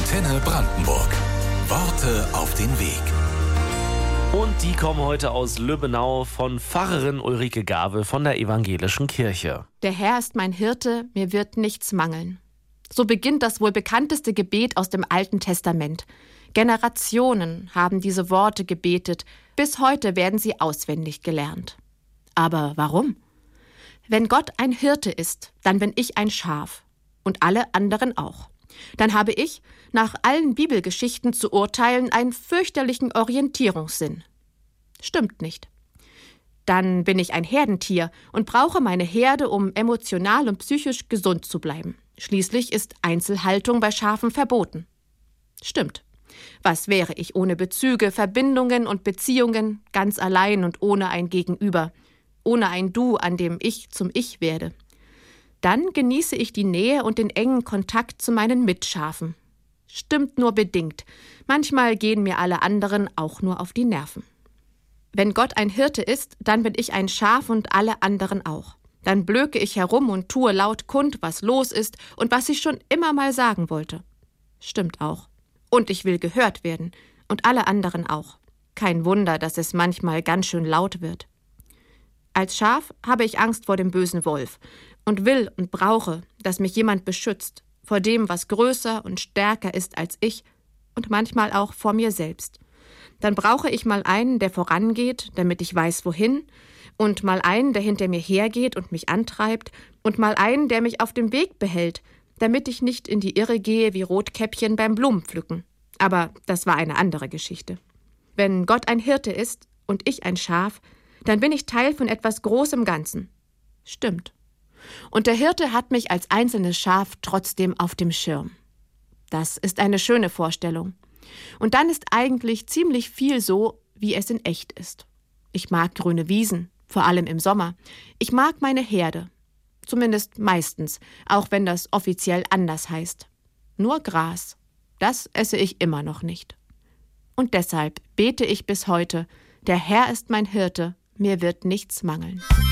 Antenne Brandenburg. Worte auf den Weg. Und die kommen heute aus Lübbenau von Pfarrerin Ulrike Gave von der Evangelischen Kirche. Der Herr ist mein Hirte, mir wird nichts mangeln. So beginnt das wohl bekannteste Gebet aus dem Alten Testament. Generationen haben diese Worte gebetet, bis heute werden sie auswendig gelernt. Aber warum? Wenn Gott ein Hirte ist, dann bin ich ein Schaf und alle anderen auch. Dann habe ich, nach allen Bibelgeschichten zu urteilen, einen fürchterlichen Orientierungssinn. Stimmt nicht. Dann bin ich ein Herdentier und brauche meine Herde, um emotional und psychisch gesund zu bleiben. Schließlich ist Einzelhaltung bei Schafen verboten. Stimmt. Was wäre ich ohne Bezüge, Verbindungen und Beziehungen, ganz allein und ohne ein Gegenüber, ohne ein Du, an dem ich zum Ich werde? Dann genieße ich die Nähe und den engen Kontakt zu meinen Mitschafen. Stimmt nur bedingt. Manchmal gehen mir alle anderen auch nur auf die Nerven. Wenn Gott ein Hirte ist, dann bin ich ein Schaf und alle anderen auch. Dann blöke ich herum und tue laut kund, was los ist und was ich schon immer mal sagen wollte. Stimmt auch. Und ich will gehört werden. Und alle anderen auch. Kein Wunder, dass es manchmal ganz schön laut wird. Als Schaf habe ich Angst vor dem bösen Wolf und will und brauche, dass mich jemand beschützt vor dem, was größer und stärker ist als ich und manchmal auch vor mir selbst. Dann brauche ich mal einen, der vorangeht, damit ich weiß, wohin, und mal einen, der hinter mir hergeht und mich antreibt, und mal einen, der mich auf dem Weg behält, damit ich nicht in die Irre gehe wie Rotkäppchen beim Blumenpflücken. Aber das war eine andere Geschichte. Wenn Gott ein Hirte ist und ich ein Schaf, dann bin ich Teil von etwas Großem Ganzen. Stimmt. Und der Hirte hat mich als einzelnes Schaf trotzdem auf dem Schirm. Das ist eine schöne Vorstellung. Und dann ist eigentlich ziemlich viel so, wie es in echt ist. Ich mag grüne Wiesen, vor allem im Sommer. Ich mag meine Herde. Zumindest meistens, auch wenn das offiziell anders heißt. Nur Gras. Das esse ich immer noch nicht. Und deshalb bete ich bis heute: Der Herr ist mein Hirte, mir wird nichts mangeln.